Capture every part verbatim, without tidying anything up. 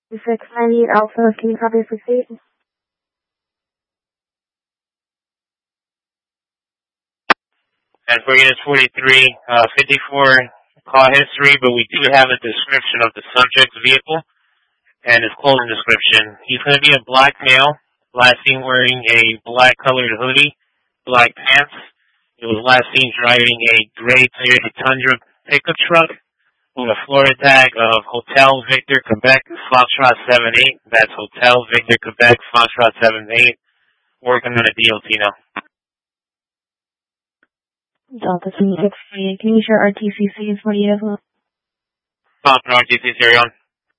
six ninety-eight Alpha, can you copy for state? And for unit forty-three, uh, fifty-four call history, but we do have a description of the subject's vehicle and his clothing description. He's going to be a black male, last seen wearing a black colored hoodie, black pants. It was last seen driving a gray Toyota Tundra pickup truck with a Florida tag of Hotel Victor Quebec Foxtrot seven eight. That's Hotel Victor Quebec Foxtrot seven eight. Working on a D O T now. Delta twenty-six forty-eight, can you share R T C C forty-eight as well? Compton R T C C, on.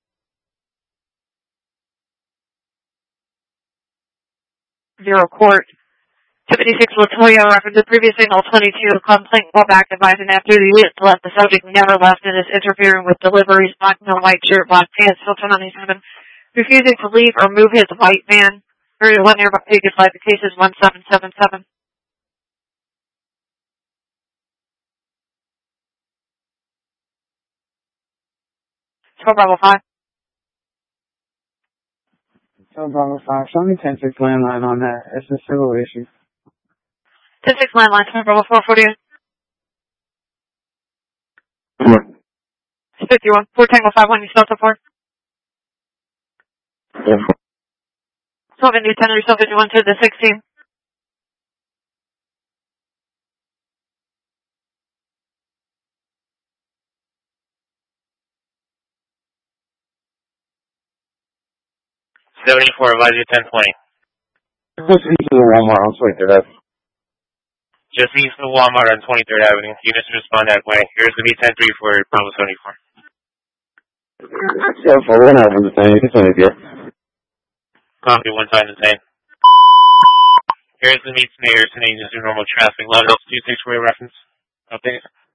Zero court. fifty-six Latoya referenced the previous signal twenty-two, complaint call back advising after the unit left, the subject never left and is interfering with deliveries, black no white shirt, black pants, filter ninety-seven, refusing to leave or move his white van. Area one nearby pages like the case is one seven seven seven. twelve Bravo five. twelve Bravo five, show me ten six landline on that. It's a civil issue. ten six landline, twelve Bravo four forty-eight. Four. fifty-one, four Tango five one, you still four? Yeah. twelve India ten, you still fifty-one to the sixteen. seventy-four, advise you ten twenty. Just east of the Walmart on twenty-third Avenue. Just east of Walmart on twenty-third Avenue. Units respond that way. Here's going to be ten three for Bravo seventy-four. Yeah, for one of them the same. It's only here. Copy, one time the same. Here's the meets Mayor, and just do normal traffic. Levels two six for your reference. Update.